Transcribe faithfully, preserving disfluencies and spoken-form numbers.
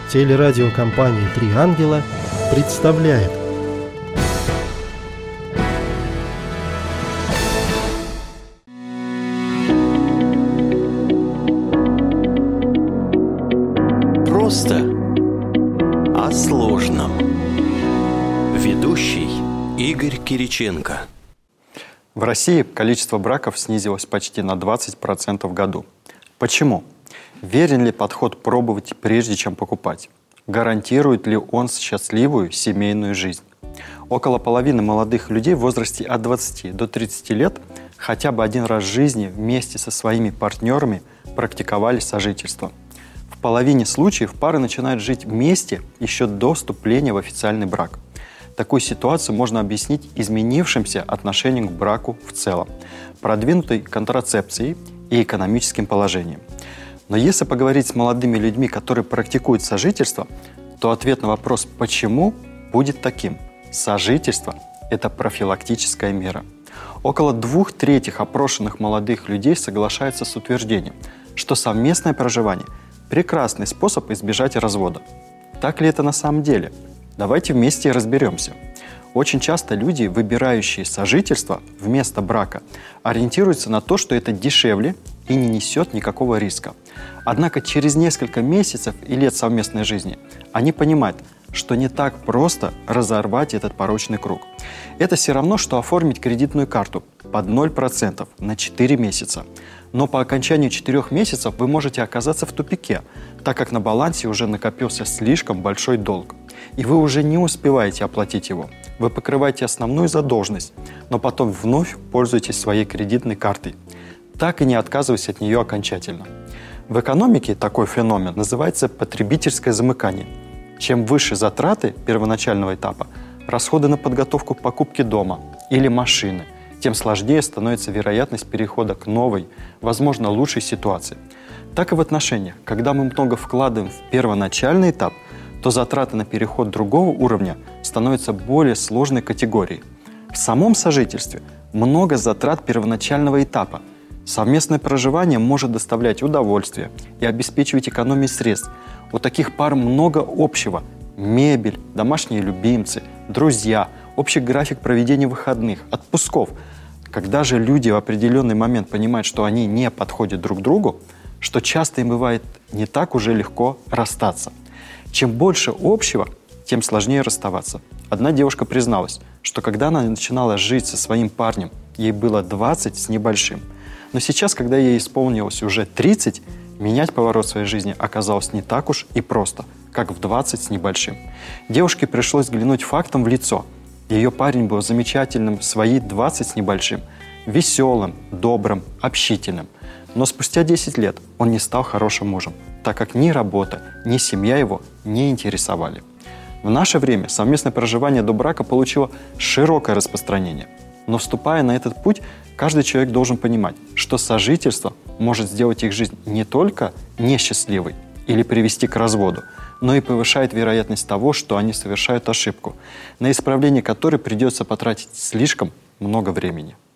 Телерадиокомпания «Три ангела» представляет. Просто о сложном. Ведущий Игорь Кириченко. В России количество браков снизилось почти на двадцать процентов в году. Почему? Верен ли подход пробовать прежде, чем покупать? Гарантирует ли он счастливую семейную жизнь? Около половины молодых людей в возрасте от двадцати до тридцати лет хотя бы один раз в жизни вместе со своими партнерами практиковали сожительство. В половине случаев пары начинают жить вместе еще до вступления в официальный брак. Такую ситуацию можно объяснить изменившимся отношением к браку в целом, продвинутой контрацепцией и экономическим положением. Но если поговорить с молодыми людьми, которые практикуют сожительство, то ответ на вопрос «почему?» будет таким. Сожительство – это профилактическая мера. Около двух третьих опрошенных молодых людей соглашаются с утверждением, что совместное проживание – прекрасный способ избежать развода. Так ли это на самом деле? Давайте вместе разберемся. Очень часто люди, выбирающие сожительство вместо брака, ориентируются на то, что это дешевле и не несет никакого риска. Однако через несколько месяцев и лет совместной жизни они понимают, что не так просто разорвать этот порочный круг. Это все равно, что оформить кредитную карту под ноль процентов на четыре месяца. Но по окончанию четырёх месяцев вы можете оказаться в тупике, так как на балансе уже накопился слишком большой долг. И вы уже не успеваете оплатить его. Вы покрываете основную задолженность, но потом вновь пользуетесь своей кредитной картой, так и не отказываясь от нее окончательно. В экономике такой феномен называется потребительское замыкание. Чем выше затраты первоначального этапа, расходы на подготовку к покупке дома или машины, тем сложнее становится вероятность перехода к новой, возможно, лучшей ситуации. Так и в отношениях. Когда мы много вкладываем в первоначальный этап, то затраты на переход другого уровня становятся более сложной категорией. В самом сожительстве много затрат первоначального этапа. Совместное проживание может доставлять удовольствие и обеспечивать экономию средств. У таких пар много общего. Мебель, домашние любимцы, друзья, общий график проведения выходных, отпусков. Когда же люди в определенный момент понимают, что они не подходят друг другу, что часто им бывает не так уже легко расстаться. Чем больше общего, тем сложнее расставаться. Одна девушка призналась, что когда она начинала жить со своим парнем, ей было двадцать с небольшим. Но сейчас, когда ей исполнилось уже тридцать, менять поворот своей жизни оказалось не так уж и просто, как в двадцать с небольшим. Девушке пришлось взглянуть фактом в лицо. Ее парень был замечательным в свои двадцать с небольшим, веселым, добрым, общительным. Но спустя десять лет он не стал хорошим мужем, так как ни работа, ни семья его не интересовали. В наше время совместное проживание до брака получило широкое распространение. Но вступая на этот путь, каждый человек должен понимать, что сожительство может сделать их жизнь не только несчастливой или привести к разводу, но и повышает вероятность того, что они совершают ошибку, на исправление которой придется потратить слишком много времени.